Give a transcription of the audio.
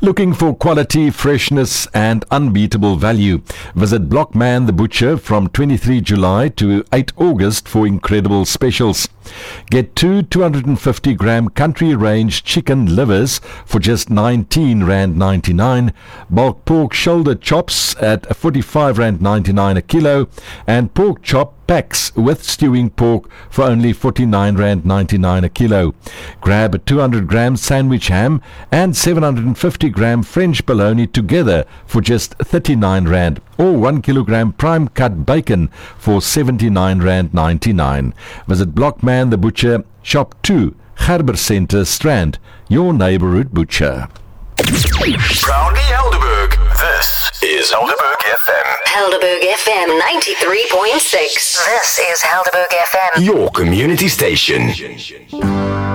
Looking for quality, freshness and unbeatable value? Visit Blockman the Butcher from 23 July to 8 August for incredible specials. Get two 250-gram country range chicken livers for just R19.99, bulk pork shoulder chops at R45.99 a kilo, and pork chop packs with stewing pork for only R49.99 a kilo. Grab a 200-gram sandwich ham and 750-gram French bologna together for just R39, or 1 kilogram prime cut bacon for R79.99. Visit Blockman the Butcher, Shop 2, Gerber Centre, Strand, your neighborhood butcher. Proudly Helderberg. This is Helderberg FM. Helderberg FM 93.6. This is Helderberg FM. Your community station.